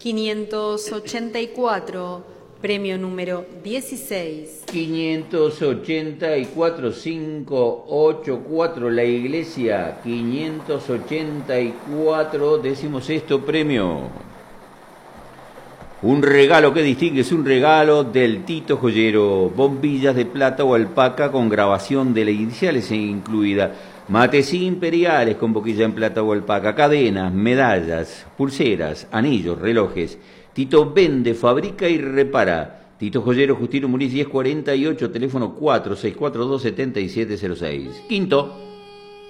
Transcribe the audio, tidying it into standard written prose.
584, premio número 16. 584, 584, la iglesia. 584, 16º premio. Un regalo que distingue, es un regalo del Tito Joyero. Bombillas de plata o alpaca con grabación de las iniciales incluida. Mates imperiales con boquilla en plata o alpaca. Cadenas, medallas, pulseras, anillos, relojes. Tito vende, fabrica y repara. Tito Joyero, Justino Muniz 1048, teléfono 4642-7706. Quinto.